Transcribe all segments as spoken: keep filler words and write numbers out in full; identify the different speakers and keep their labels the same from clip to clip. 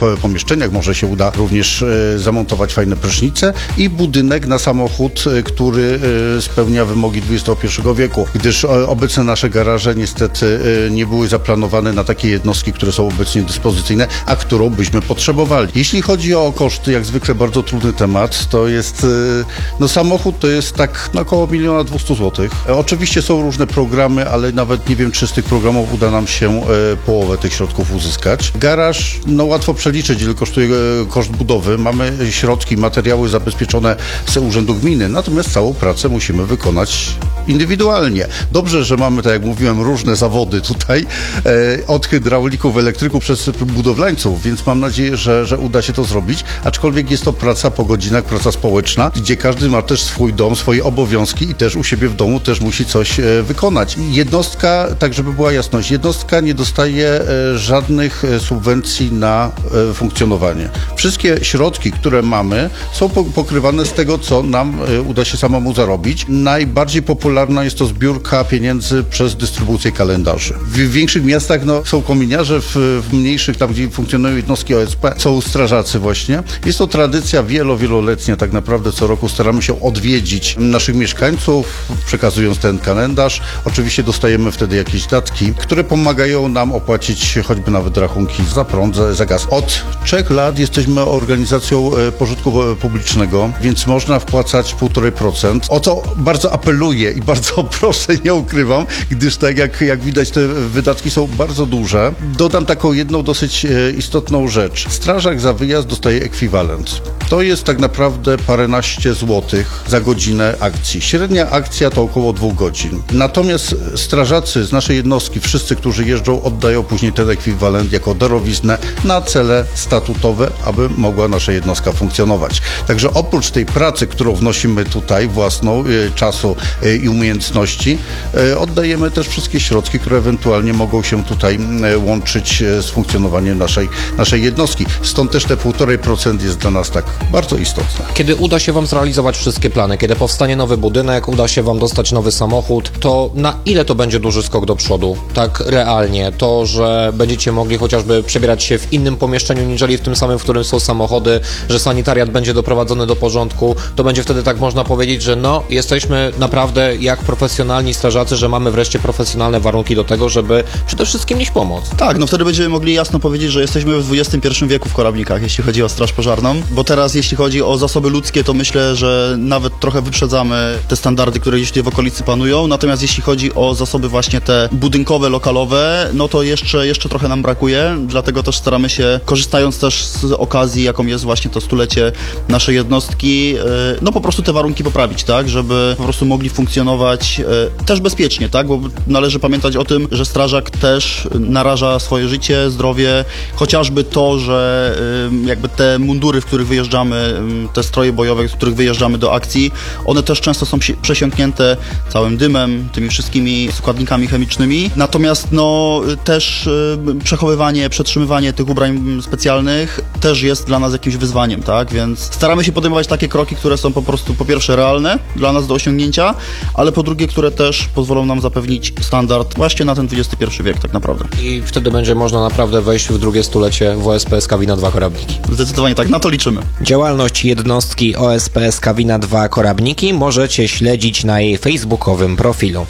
Speaker 1: pomieszczeniach. Może się uda również zamontować fajne prysznice i budynek na samochód, który spełnia wymogi dwudziestego pierwszego wieku, gdyż obecne nasze garaże niestety nie były zaplanowane na takie jednostki, które są obecnie dyspozycyjne, a którą byśmy potrzebowali. Jeśli chodzi o koszty, jak zwykle bardzo trudny temat, to jest, no samochód to jest tak na około miliona dwieście złotych. Oczywiście są różne programy, ale nawet nie wiem, czy z tych programów uda nam się połowę tych środków uzyskać. Garaż, no łatwo przeliczyć, ile kosztuje koszt budowy. Mamy środki, materiały zabezpieczone z Urzędu Gminy, natomiast całą pracę musimy wykonać indywidualnie. Dobrze, że mamy, tak jak mówiłem, różne zawody tutaj, e, od hydraulików, elektryków przez budowlańców, więc mam nadzieję, że, że uda się to zrobić, aczkolwiek jest to praca po godzinach, praca społeczna, gdzie każdy ma też swój dom, swoje obowiązki i też u siebie w domu też musi coś e, wykonać. Jednostka, tak żeby była jasność, jednostka nie dostaje e, żadnych e, subwencji na e, funkcjonowanie. Wszystkie środki, które mamy, są po, pokrywane z tego, co nam e, uda się samemu zarobić. Najbardziej popularna jest to zbiórka pieniędzy przez dystrybucję kalendarzy. W większych miastach no, są kominiarze, w, w mniejszych, tam gdzie funkcjonują jednostki O S P, są strażacy właśnie. Jest to tradycja wielo, wieloletnia, tak naprawdę co roku staramy się odwiedzić naszych mieszkańców, przekazując ten kalendarz. Oczywiście dostajemy wtedy jakieś datki, które pomagają nam opłacić choćby nawet rachunki za prąd, za, za gaz. Od trzech lat jesteśmy organizacją pożytku publicznego, więc można wpłacać półtora procent. O co bardzo apeluję i bardzo proszę, nie ukrywam, gdyż tak jak, jak widać te wydatki są bardzo duże. Dodam taką jedną dosyć istotną rzecz. Strażak za wyjazd dostaje ekwiwalent. To jest tak naprawdę paręnaście złotych za godzinę akcji. Średnia akcja to około dwóch godzin. Natomiast strażacy z naszej jednostki, wszyscy, którzy jeżdżą, oddają później ten ekwiwalent jako darowiznę na cele statutowe, aby mogła nasza jednostka funkcjonować. Także oprócz tej pracy, którą wnosimy tutaj, własną, czasu i umiejętności, oddajemy też wszystkie środki, które ewentualnie mogą się tutaj łączyć z funkcjonowaniem naszej, naszej jednostki. Stąd też te półtora procent jest dla nas tak bardzo istotne.
Speaker 2: Kiedy uda się Wam zrealizować wszystkie plany, kiedy powstanie nowy budynek, uda się Wam dostać nowy samochód, to na ile to będzie duży skok do przodu? Tak realnie. To, że będziecie mogli chociażby przebierać się w innym pomieszczeniu, niżeli w tym samym, w którym są samochody, że sanitariat będzie doprowadzony do porządku, to będzie wtedy tak można powiedzieć, że no, jesteśmy naprawdę jak profesjonalni strażacy, że mamy wreszcie profesjonalne warunki do tego, żeby przede wszystkim nieść pomoc.
Speaker 3: Tak, no wtedy będziemy mogli jasno powiedzieć, że jesteśmy w dwudziestym pierwszym wieku w Korabnikach, jeśli chodzi o straż pożarną, bo teraz jeśli chodzi o zasoby ludzkie, to myślę, że nawet trochę wyprzedzamy te standardy, które gdzieś tutaj w okolicy panują, natomiast jeśli chodzi o zasoby właśnie te budynkowe, lokalowe, no to jeszcze, jeszcze trochę nam brakuje, dlatego też staramy się, korzystając też z okazji, jaką jest właśnie to stulecie naszej jednostki, no po prostu te warunki poprawić, tak, żeby po prostu mogli funkcjonować też bezpiecznie, tak, bo należy pamiętać o tym, że strażak też naraża swoje życie, zdrowie, chociażby to, że jakby te mundury, w których wyjeżdżamy, te stroje bojowe, w których wyjeżdżamy do akcji, one też często są przesiąknięte całym dymem, tymi wszystkimi składnikami chemicznymi, natomiast no też przechowywanie, przetrzymywanie tych ubrań specjalnych też jest dla nas jakimś wyzwaniem, tak, więc staramy się podejmować takie kroki, które są po prostu po pierwsze realne dla nas do osiągnięcia, ale po drugie, które też pozwolą nam zapewnić standard właśnie na ten dwudziesty pierwszy wiek tak naprawdę.
Speaker 2: I wtedy będzie można naprawdę wejść w drugie stulecie W O S P S Kawina dwa Korabniki.
Speaker 3: Zdecydowanie tak, na to liczymy.
Speaker 2: Działalność jednostki O S P S Kawina dwa Korabniki możecie śledzić na jej facebookowym profilu.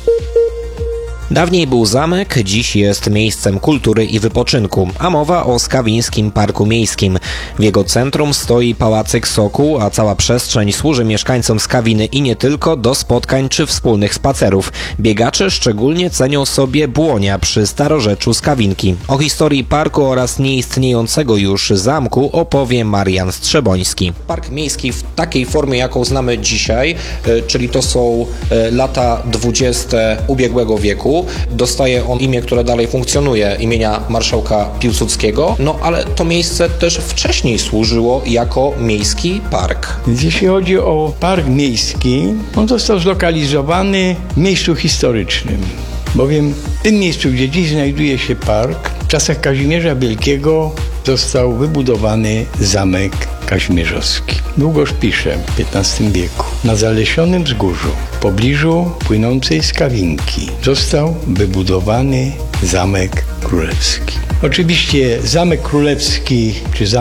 Speaker 2: Dawniej był zamek, dziś jest miejscem kultury i wypoczynku, a mowa o Skawińskim Parku Miejskim. W jego centrum stoi pałacyk Sokół, a cała przestrzeń służy mieszkańcom Skawiny i nie tylko do spotkań czy wspólnych spacerów. Biegacze szczególnie cenią sobie błonia przy starorzeczu Skawinki. O historii parku oraz nieistniejącego już zamku opowie Marian Strzeboński. Park Miejski w takiej formie, jaką znamy dzisiaj, czyli to są lata dwudzieste ubiegłego wieku, dostaje on imię, które dalej funkcjonuje, imienia marszałka Piłsudskiego, no ale to miejsce też wcześniej służyło jako miejski park.
Speaker 4: Jeśli chodzi o park miejski, on został zlokalizowany w miejscu historycznym, bowiem w tym miejscu, gdzie dziś znajduje się park, w czasach Kazimierza Wielkiego został wybudowany zamek kazimierzowski. Długoszpiszem w piętnastym wieku. Na zalesionym wzgórzu, w pobliżu płynącej Skawinki, został wybudowany Zamek Królewski. Oczywiście Zamek Królewski, czy zamek